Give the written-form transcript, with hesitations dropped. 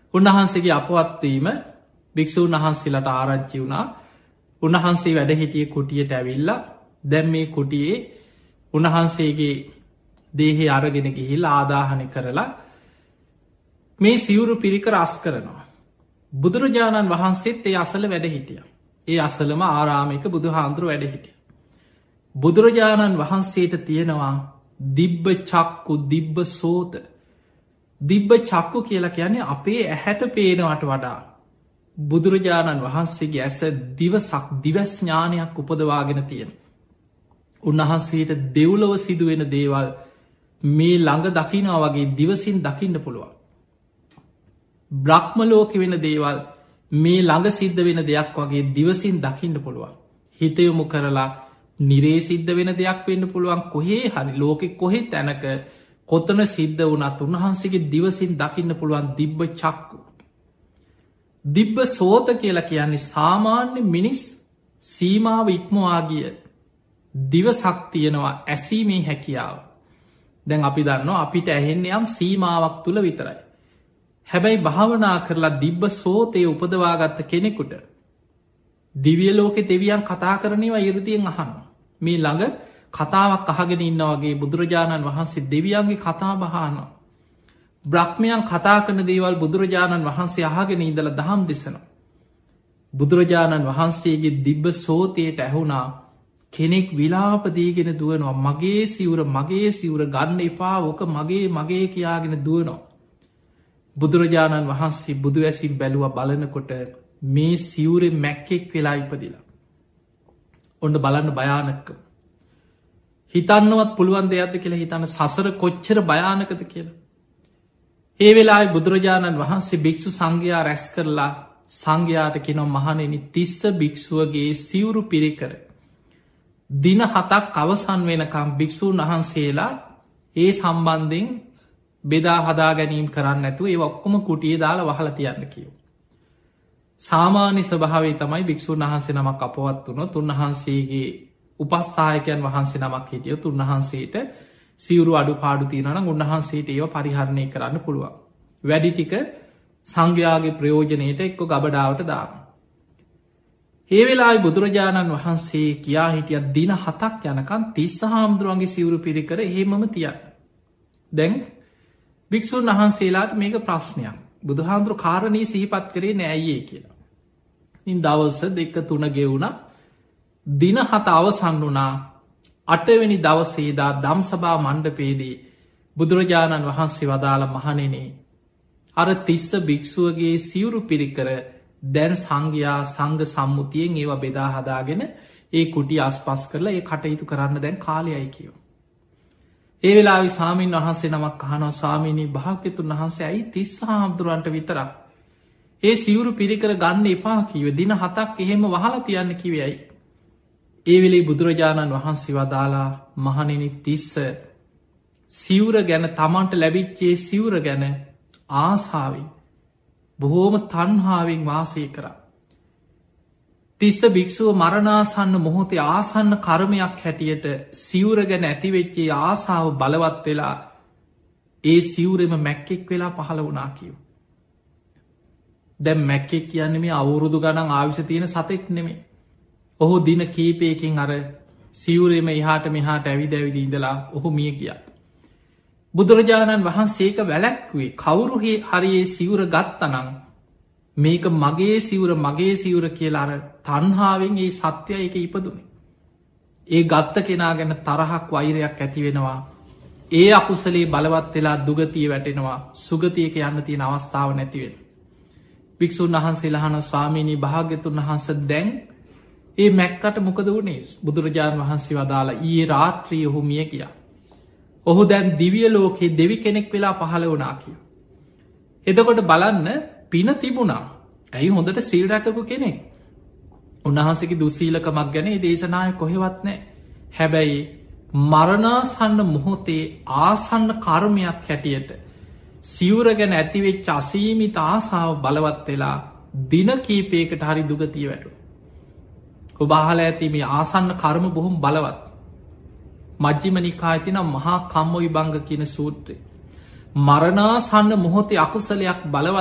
උන්වහන්සේගේ අපවත්වීම භික්ෂූන් වහන්සේලාට ආරංචි වුණා. උන්වහන්සේ වැඩ හිටිය කුටියට ඇවිල්ලා දැන් මේ කුටියේ උන්වහන්සේගේ දේහේ අරගෙන ගිහිල් ආදාහනය කරලා මේ සිවුරු පිරිකර අස් කරනවා. බුදුරජාණන් වහන්සේත් ඒ අසල වැඩ හිටිය. ඒ අසලම ආරාමික බුදු හාමුදුරුව වැඩ හිටිය. බුදුරජාණන් වහන්සේට තියෙනවා දිබ්බ චක්කු දිබ්බ සෝත. දිබ්බ චක්කු කියලා කියන්නේ අපේ ඇහැට පේනවට වඩා බුදුරජාණන් වහන්සේගේ ඇස දිවසක් දිවස්ඥානයක් උපදවාගෙන තියෙන. උන්වහන්සේට දෙව්ලොව සිදුවෙන දේවල් මේ ළඟ දකිනා වගේ දිවසින් දකින්න පුළුවන්. බ්‍රහ්මලෝක වෙන දේවල් මේ ළඟ සිද්ධ වෙන දෙයක් වගේ දිවසින් දකින්න පුළුවන්. හිතයොමු කරලා නිරේ සිද්ධ වෙන දෙයක් වෙන්න පුළුවන් කොහේ හරි ලෝකෙ කොහෙ තැනක කොතන සිද්ධ වනත් උන්වහන්සේගේ දිවසින් දකින්න පුළුවන් දිබ්බ චක්කු. දිබ්බ සෝත කියලා කියන්නේ සාමාන්‍ය මිනිස් සීමාව ඉක්මවාගිය දිවසක් තියෙනවා ඇසීමේ හැකියාව. දැන් අපි දන්නවා අපිට ඇහෙන්නේ යම් සීමාවක් තුළ විතරයි. හැබැයි භාවනා කරලා දිබ්බ සෝතය උපදවාගත්ත කෙනෙකුට දිවිය ලෝකෙ දෙවියන් කතා කරනවා ඉරදියෙන් අහන්න. මේ ළඟ කතාවක් අහගෙන ඉන්න වගේ බුදුරජාණන් වහන්සේ දෙවියන්ගේ කතා බහනවා. බ්‍රහ්මයන් කතා කරන දේවල් බුදුරජාණන් වහන්සේ අහගෙන ඉඳල දහම් දෙසනවා. බුදුරජාණන් වහන්සේගේ දිබ්බ සෝතයට ඇහුණා කෙනෙක් විලාපදීගෙන දුවනවා මගේ සිවුර ගන්න එපා ඕක මගේ කියාගෙන දුවනවා. බුදුරජාණන් වහන්සේ බුදු ඇසින් බැලුව බලනකොට මේ සිවුරෙ මැක්කෙක් වෙලා ඉපදිලා. ඔන්න බලන්න භයානක්ක. හිතන්නවත් පුළුවන් දෙයක්ද කියලා හිතන්න සසර කොච්චර භයානකද කියලා. ඒ වෙලා බුදුරජාණන් වහන්සේ භික්ෂු සංඝයා රැස් කරලා සංඝයාට කෙනො මහනෙනි තිස්ස භික්ෂුවගේ සිවුරු පිරිකර. දින 7ක් අවසන් වෙනකම් භික්‍ෂූන් වහන්සේලා ඒ සම්බන්ධයෙන් බෙදා හදා ගැනීම් කරන්න ඇතු ඒ ඔක්කොම කුටිය දාලා වහල තියන්න කියව. සාමාන්‍ය ස්වභාවේ තමයි භික්‍ෂූන් වහන්සේ නමක් අපවත් වුණොත් උන්වහන්සේගේ උපස්ථායකයන් වහන්සේ නමක් හිටියොත් උන්වහන්සේට සිවුරු අඩු පාඩු තියෙනනම් උන්වහන්සේට ඒව පරිහරණය කරන්න පුළුවන්. වැඩි ටික සංඝයාගේ ප්‍රයෝජනයට එක්ක ගබඩාවට දාන්න. ඒ වෙලායි බුදුරජාණන් වහන්සේ කියා හිටිය දින 7ක් යනකන් තිස්ස හාමුදුරුවන්ගේ සිවුරු පිරිකර එහෙමම තියන්න. දැන් භික්‍ෂූන් වහන්සේලාට මේක ප්‍රශ්නයක් බුදු හාමුදුරු කාරණී සිහිපත් කරේ නෑයේ කියලා. ඉන් දවල්ස 2-3 ගෙවුණ දින 7 අවසන් වුණා 8 වෙනි දවසේදා දම්සභා මණ්ඩපයේදී බුදුරජාණන් වහන්සේ වදාළ මහණෙනි අර තිස්ස භික්ෂුවගේ සිවුරු පිරිකර දැන් සංඝයා සංඝ සම්මුතියෙන් ඒවා බෙදා හදාගෙන ඒ කුටි අස්පස් කරලා ඒ කටයුතු කරන්න දැන් කාලයයි කියව. ඒ වෙලාවි ස්වාමීන් වහන්සේ නමක් අහනවා ස්වාමීනී භාග්‍යතුන් වහන්සේ ඇයි තිස්ස හාමුදුරුවන්ට විතරක් ඒ සිවුරු පිරිකර ගන්න එපා කිව්වේ දින 7ක් එහෙම වහලා තියන්න කිව්වේ ඇයි? ඒ වෙලේ බුදුරජාණන් වහන්සේ වදාලා මහණෙනි තිස්ස සිවුර ගැන තමන්ට ලැබිච්චේ සිවුර ගැන ආසාවෙන් බොහෝම තණ්හාවෙන් වාසය කරා. තිස්ස භික්ෂුව මරණාසන්න මොහොතේ ආසන්න කර්මයක් හැටියට සිවුර ගැන ඇතිවෙච්චේ ආසාාව බලවත් වෙලා ඒ සිවුරෙම මැක්කෙක් වෙලා පහළ වනා කියව. දැම් මැක්කෙක් කියන්නේ මේ අවුරුදු ගණන් ආවිෂ තියෙන සතෙක් නෙමේ. ඔහු දින කීපයකින් අර සිවුරෙම එහාට මෙහාට ඇවිද ඇවිදි ඉඳලා ඔහු මිය ගිය. බුදුරජාණන් වහන්සේක වැලැක්වේ කවුරුහි හරියේ සිවුර ගත්තනං මේක මගේ සිවුර කියලා අර තන්හාාවෙන් ඒ සත්‍යය එක ඉපදුනේ. ඒ ගත්ත කෙනා ගැන තරහක් වෛරයක් ඇති වෙනවා. ඒ අකුසලේ බලවත් වෙලා දුගතිය වැටෙනවා සුගතියක යන්න තියෙන අවස්ථාව නැතිවෙන. භික්‍ෂූන් වහන්සේ ලහන ස්වාමීණී භාග්‍යතුන් වහන්ස දැන් ඒ මැක්කට මොකද වුණේ බුදුරජාණන් වහන්සේ වදාලා ඊයේ රාත්‍රී ඔහු මිය කියා. ඔහු දැන් දිවිය ලෝකයේ දෙවි කෙනෙක් වෙලා පහළ වනා කිය. එතකොට බලන්න පින තිබුණා ඇයි හොඳට සීල්රැකපු කෙනෙක්. උන්වහන්සේකි දුසීලකමක් ගැන දේශනාය කොහෙවත් නෑ. හැබැයි මරණාසන්න මොහොතේ ආසන්න කර්මයක් හැටියට සිවුර ගැන ඇතිවෙච්ච අසීමිත ආසාාව බලවත් වෙලා දින කීපයකට හරි දුගතිය වැටු. ඔබහල ඇතිම ආසන්න කර්ම බොහොම බලවත්. මජ්ජිමනිකායතින මහා කම්ම විභංග කියන සූත්‍රය. මරණාසන්න මොහොතේ අකුසලයක් බලවත්